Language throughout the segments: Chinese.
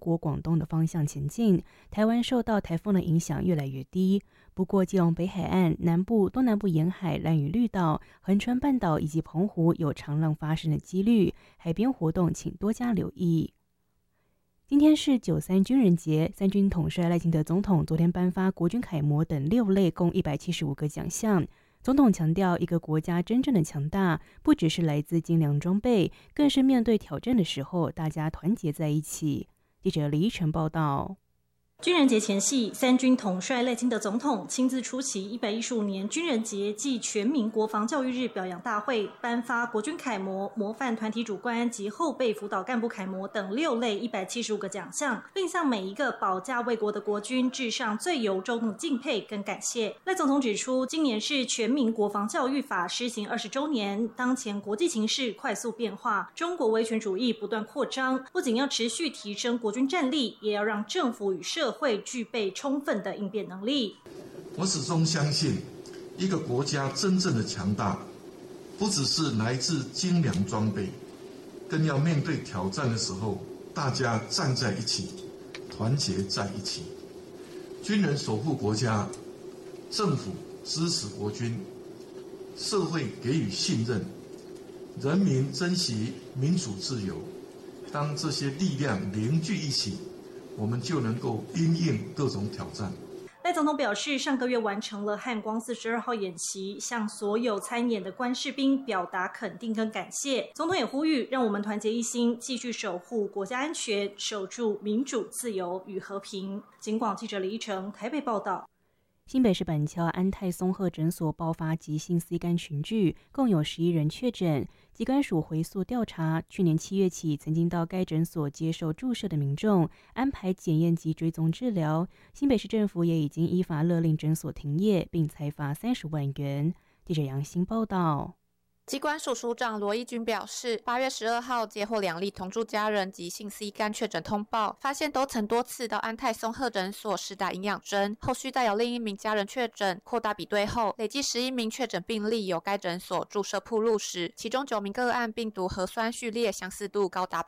国广东的方向前进，台湾受到台风的影响越来越低。不过基隆北海岸、南部、东南部沿海、兰屿绿岛、恒春半岛以及澎湖有长浪发生的几率，海边活动请多加留意。今天是93军人节，三军统帅赖清德总统昨天颁发国军楷模等6类共175个奖项。总统强调，一个国家真正的强大，不只是来自精良装备，更是面对挑战的时候，大家团结在一起。记者李依晨报道。 军人节前夕，三军统帅赖清德总统亲自出席115年军人节暨全民国防教育日表扬大会，颁发国军楷模、模范团体主官及后备辅导干部楷模等6类175个奖项，并向每一个保家卫国的国军致上最由衷的敬佩跟感谢。赖总统指出，今年是全民国防教育法施行20周年，当前国际情势快速变化，中国威权主义不断扩张，不仅要持续提升国军战力，也要让政府与社会具备充分的应变能力。 我始终相信，一个国家真正的强大，不只是来自精良装备，更要面对挑战的时候，大家站在一起，团结在一起。军人守护国家，政府支持国军，社会给予信任，人民珍惜民主自由。当这些力量凝聚一起，我们就能够因应各种挑战。 赖总统表示，上个月完成了汉光42号演习，向所有参演的官士兵表达肯定跟感谢。总统也呼吁，让我们团结一心，继续守护国家安全，守住民主、自由与和平。警广记者李依晨台北报道。 新北市板桥安泰松鹤诊所爆发急性 C 肝群聚，共有11人确诊。疾管署回溯调查，去年7月起曾经到该诊所接受注射的民众，安排检验及追踪治疗。新北市政府也已经依法勒令诊所停业，并裁罚30万元。记者杨欣报道。 疾管署署长罗一军表示，8月12号接获2例同住家人急性 C 肝确诊通报，发现都曾多次到安泰松鹤诊所施打营养针，后续再有另一名家人确诊，扩大比对后，累计11名确诊病例由该诊所注射暴露史，其中9名个案病毒核酸序列相似度高达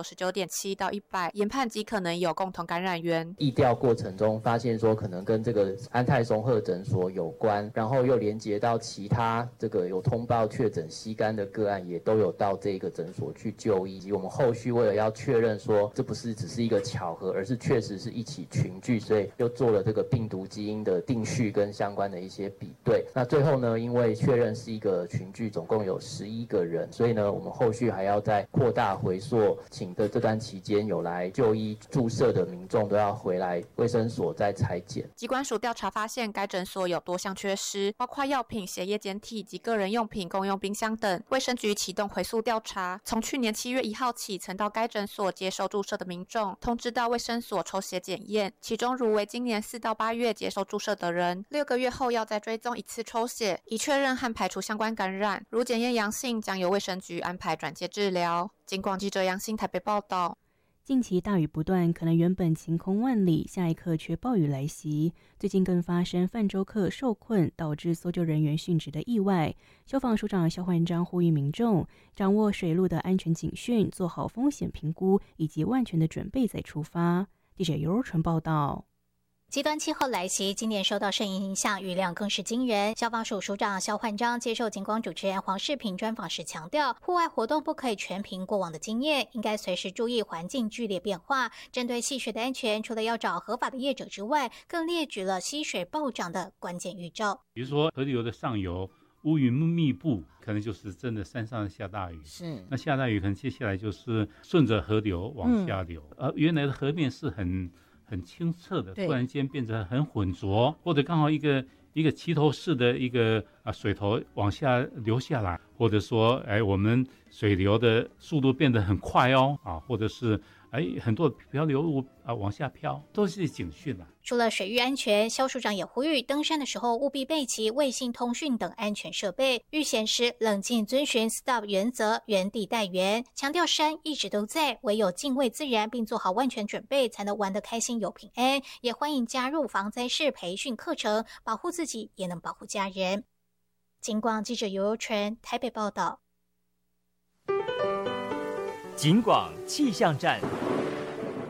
99.7% 到100%，研判极可能有共同感染源。 疫调过程中发现说可能跟这个安泰松鹤诊所有关，然后又连接到其他这个有通报确诊C肝的个案也都有到这个诊所去就医，以及我们后续为了要确认说这不是只是一个巧合，而是确实是一起群聚，所以又做了这个病毒基因的定序跟相关的一些比对。那最后呢，因为确认是一个群聚，总共有11个人，所以呢，我们后续还要再扩大回溯，请的这段期间有来就医注射的民众都要回来卫生所再采检。 疾管署调查发现，该诊所有多项缺失，包括药品、血液检体及个人用品、公用冰箱等。卫生局启动回溯调查，从去年7月1号起，曾到该诊所接受注射的民众，通知到卫生所抽血检验，其中如为今年4到8月接受注射的人，6个月后要再追踪1次抽血，以确认和排除相关感染。如检验阳性，将由卫生局安排转介治疗。警广记者杨欣台北报道。 近期大雨不断，可能原本晴空万里，下一刻却暴雨来袭。最近更发生泛舟客受困，导致搜救人员殉职的意外。消防署长萧焕章呼吁民众掌握水路的安全警讯，做好风险评估以及万全的准备再出发。记者尤若纯报道。 极端气候来袭，今年受到盛影响，雨量更是惊人。消防署署长萧焕章接受警广主持人黄世平专访时强调，户外活动不可以全凭过往的经验，应该随时注意环境剧烈变化。针对戏水的安全，除了要找合法的业者之外，更列举了溪水暴涨的关键预兆。 比如说河流的上游乌云密布，可能就是真的山上下大雨。 是， 那下大雨可能接下来就是顺着河流往下流，原来的河面是很清澈的，突然间变成很浑浊，或者刚好一个齐头式的一个水头往下流下来，或者说我们水流的速度变得很快或者是很多漂流物往下飘，都是警讯了。 除了水域安全，萧署长也呼吁登山的时候务必备齐卫星通讯等安全设备，遇险时冷静遵循 STOP 原则，原地待援，强调山一直都在，唯有敬畏自然并做好万全准备，才能玩得开心又平安。也欢迎加入防灾式培训课程，保护自己也能保护家人。警广记者尤尤纯台北报道。 警广气象站。